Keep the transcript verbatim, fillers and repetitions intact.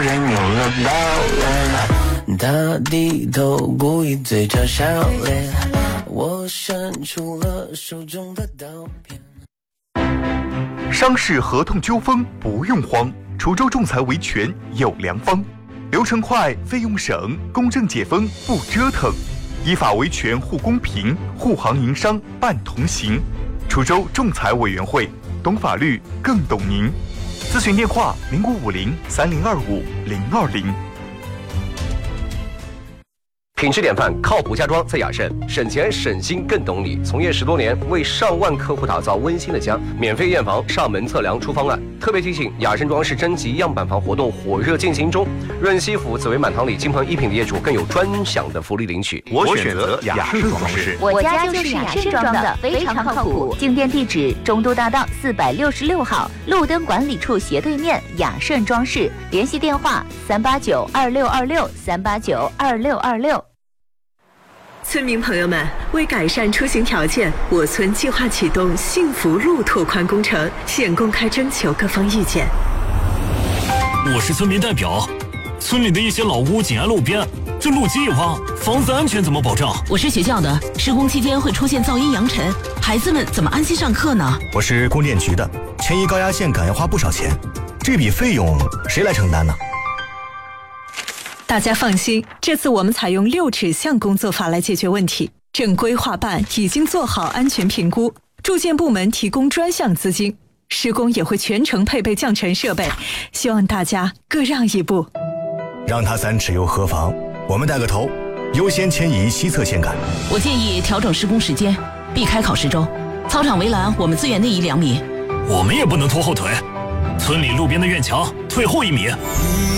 人有了抱怨，他低头故意嘴角笑脸，我伸出了手中的刀片。 商事合同纠纷不用慌，滁州仲裁维权有良方，流程快，费用省，公正解纷不折腾，依法维权护公平，护行营商办同行。滁州仲裁委员会，懂法律更懂您。咨询电话零五五零三零二五零二零。 品质典范，靠谱家装在雅盛，省钱省心更懂你。从业十多年，为上万客户打造温馨的家，免费验房、上门测量、出方案。特别提醒，雅盛装饰征集样板房活动火热进行中，润西府紫薇满堂里金鹏一品的业主更有专享的福利领取。 我选择雅盛装饰， 我家就是雅盛装的，非常靠谱。进店地址：中都大道四百六十六号，路灯管理处斜对面，雅盛装饰。联系电话：三八九二六二六三八九二六二六。 村民朋友们，为改善出行条件，我村计划启动幸福路拓宽工程，现公开征求各方意见。 我是村民代表，村里的一些老屋紧挨路边，这路基一挖，房子安全怎么保障？ 我是学校的，施工期间会出现噪音扬尘，孩子们怎么安心上课呢？ 我是供电局的，迁移高压线杆要花不少钱，这笔费用谁来承担呢？ 大家放心，这次我们采用六指向工作法来解决问题。正规划办已经做好安全评估，住建部门提供专项资金，施工也会全程配备降尘设备，希望大家各让一步。 让他三尺又何妨？我们带个头，优先迁移西侧线杆。 我建议调整施工时间，避开考试周。操场围栏我们自远内移两米。 我们也不能拖后腿，村里路边的院墙退后一米。